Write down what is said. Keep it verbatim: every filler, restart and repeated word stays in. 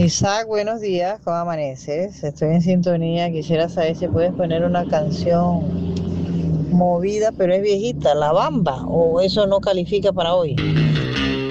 Isaac, buenos días, ¿cómo amaneces? Estoy en sintonía, quisiera saber si puedes poner una canción movida, pero es viejita, La Bamba, o eso no califica para hoy.